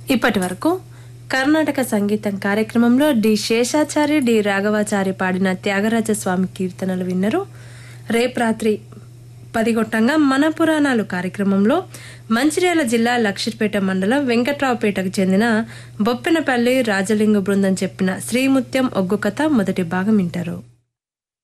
ఇప్పటి వరకు కర్ణాటక సంగీతం కార్యక్రమంలో డి శేషాచారి, డి రాఘవాచారి పాడిన త్యాగరాజస్వామి కీర్తనలు విన్నరు. రేపు రాత్రి 10 గంటలకు మన పురాణాలు కార్యక్రమంలో మంచిర్యాల జిల్లా లక్షిట్పేట మండలం వెంకట్రావుపేటకు చెందిన బొప్పెనపల్లి రాజలింగ బృందం చెప్పిన శ్రీముత్యం ఒగ్గు కథ మొదటి భాగం వింటారు.